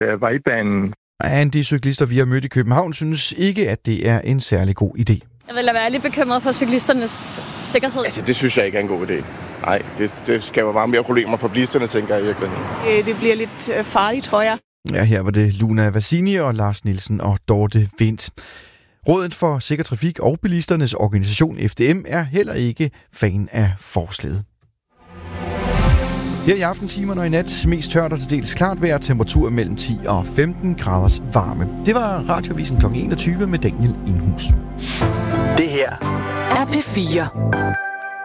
vejbanen. De cyklister, vi har mødt i København, synes ikke, at det er en særlig god idé. Jeg vil være lidt bekymret for cyklisternes sikkerhed. Altså, det synes jeg ikke er en god idé. Nej, det skaber bare mere problemer for bilisterne, tænker jeg i virkeligheden. Det bliver lidt farligt, tror jeg. Ja, her var det Luna Vassini og Lars Nielsen og Dorte Wendt. Rådet for Sikker Trafik og bilisternes organisation FDM er heller ikke fan af forslaget. Her i aftentimerne og i nat mest tørt og til dels klart vejr, temperatur mellem 10 og 15 graders varme. Det var Radiovisen kl. 21 med Daniel Inhus. Det her er P4.